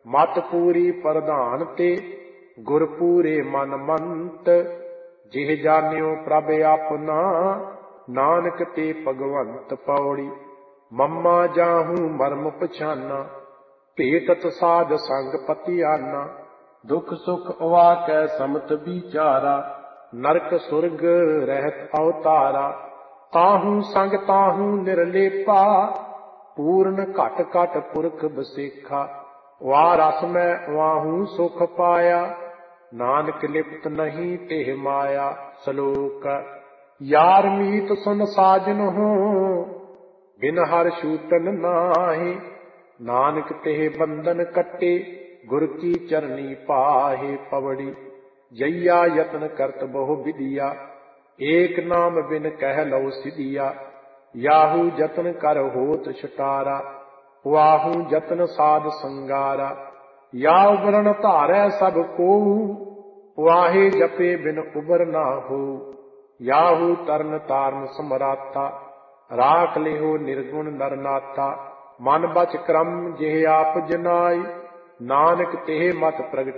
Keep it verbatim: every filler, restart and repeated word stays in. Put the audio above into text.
ਮਤ ਪੂਰੀ ਪ੍ਰਧਾਨ ਤੇ ਗੁਰ ਪੂਰੇ ਮਨ ਮੰਤ। ਜਿਹ ਜਾਣਿਓ ਪ੍ਰਭ ਆਪਣਾ ਨਾਨਕ ਤੇ ਭਗਵੰਤ। ਪੌੜੀ ਮੰਮਾ ਜਾਹੂ ਮਰਮ ਪਛਾਨਾ ਭੇਟਤ ਸਾਧ ਸੰਗ ਪਤਿਆਨਾ। ਦੁਖ ਸੁਖ ਵਾਕੈ ਸਮਤ ਵਿਚਾਰਾ ਨਰਕ ਸੁਰਗ ਰਹਿਤ ਅਵਤਾਰਾ। ਤਾਹੂ ਸੰਗ ਤਾਹੂ ਨਿਰਲੇਪਾ ਪੂਰਨ ਘਟ ਘਟ ਪੁਰਖ ਬਸੇਖਾ। ਵਾ ਰਸ ਮੈਂ ਵਾਹੂ ਸੁਖ ਪਾਇਆ ਨਾਨਕ ਲਿਪਤ ਨਹੀਂ ਤਿਹ ਮਾਇਆ। ਸਲੋਕ ਯਾਰ ਮੀਤ ਸੁਨ ਸਾਜਨ ਹੋ ਬਿਨ ਹਰ ਛੂਟਨ ਨਾਹੀ। ਨਾਨਕ ਤਿਹ ਬੰਧਨ ਕੱਟੇ ਗੁਰ ਕੀ ਚਰਨੀ ਪਾਹੇ। ਪਵੜੀ ਜਈਆ ਯਤਨ ਕਰਤ ਬਹੁ ਵਿਦਿਆ ਏਕ ਨਾਮ ਬਿਨ ਕਹਿ ਲਉ ਸਿਧਿਆ। ਯਾਹੂ ਜਤਨ ਕਰ ਹੋਤ ਛੁਟਾਰਾ ਵਾਹੂ ਜਤਨ ਸਾਧ ਸੰਗਾਰਾ। ਯਾ ਉਬਰਨ ਧਾਰੈ ਸਭ ਕੋਊ ਵਾਹੇ ਜਪੇ ਬਿਨ ਉਬਰ ਨਾ ਹੋਊ। ਯਾਹੂ ਤਰਨ ਤਾਰਨ ਸਮਰਾਤਾ ਰਾਖ ਲਿਓ ਨਿਰਗੁਣ ਨਰ ਨਾਥਾ। ਮਨ ਬਚ ਕਰਮ ਜਿਹ ਆਪ ਜਨਾਈ ਨਾਨਕ ਤਿਹ ਮਤ ਪ੍ਰਗਟ